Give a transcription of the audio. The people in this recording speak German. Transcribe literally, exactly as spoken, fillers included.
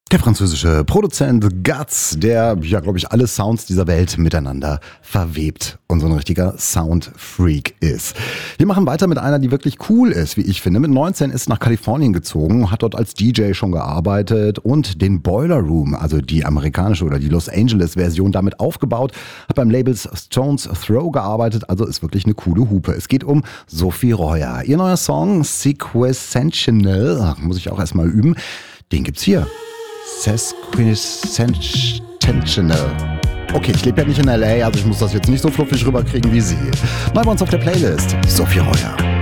Der französische Produzent Guts, der, ja, glaube ich, alle Sounds dieser Welt miteinander verwebt und so ein richtiger Soundfreak ist. Wir machen weiter mit einer, die wirklich cool ist, wie ich finde. Mit neunzehn ist nach Kalifornien gezogen, hat dort als D J schon gearbeitet und den Boiler Room, also die amerikanische oder die Los Angeles Version, damit aufgebaut, hat beim Label Stones Throw gearbeitet, also ist wirklich eine coole Hupe. Es geht um Sophie Royer. Ihr neuer Song Sequescentional, muss ich auch erstmal üben, den gibt's hier. Sesquicententional. Okay, ich lebe ja nicht in L A, also ich muss das jetzt nicht so fluffig rüberkriegen wie Sie. Mal bei uns auf der Playlist. Sophie Royer.